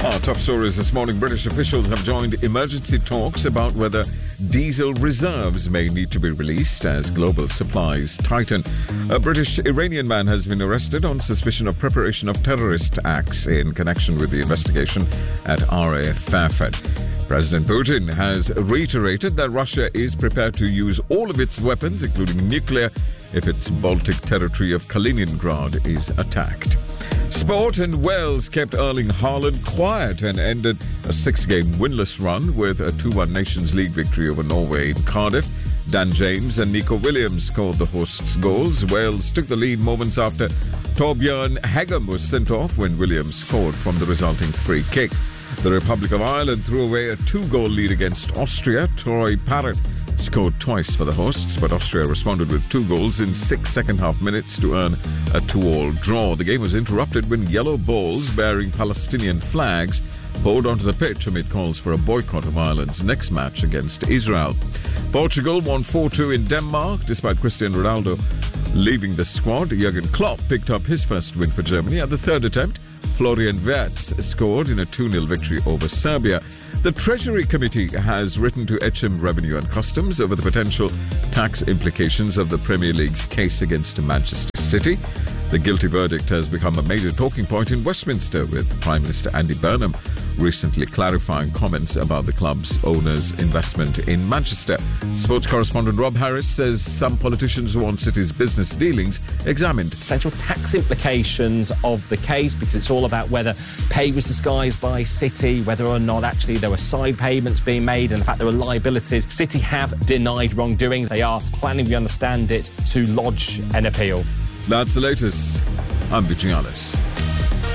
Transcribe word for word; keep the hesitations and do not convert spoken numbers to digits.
Our top stories this morning. British officials have joined emergency talks about whether diesel reserves may need to be released as global supplies tighten. A British Iranian man has been arrested on suspicion of preparation of terrorist acts in connection with the investigation at R A F Fairford. President Putin has reiterated that Russia is prepared to use all of its weapons, including nuclear, if its Baltic territory of Kaliningrad is attacked. Sport, and Wales kept Erling Haaland quiet and ended a six-game winless run with a two one Nations League victory over Norway in Cardiff. Dan James and Nico Williams scored the hosts' goals. Wales took the lead moments after Torbjörn Hegem was sent off when Williams scored from the resulting free kick. The Republic of Ireland threw away a two-goal lead against Austria. Troy Parrott scored twice for the hosts, but Austria responded with two goals in six second-half minutes to earn a two-all draw. The game was interrupted when yellow balls bearing Palestinian flags poured onto the pitch amid calls for a boycott of Ireland's next match against Israel. Portugal won four two in Denmark, despite Cristiano Ronaldo leaving the squad. Jurgen Klopp picked up his first win for Germany at the third attempt. Florian Wirtz scored in a two nil victory over Serbia. The Treasury Committee has written to H M Revenue and Customs over the potential tax implications of the Premier League's case against Manchester City. The guilty verdict has become a major talking point in Westminster, with Prime Minister Andy Burnham recently clarifying comments about the club's owner's investment in Manchester. Sports correspondent Rob Harris says some politicians want City's business dealings examined. Potential tax implications of the case, because it's all about whether pay was disguised by City, whether or not actually there were side payments being made, and in fact there were liabilities. City have denied wrongdoing. They are planning, we understand it, to lodge an appeal. That's the latest. I'm Vijay Alice.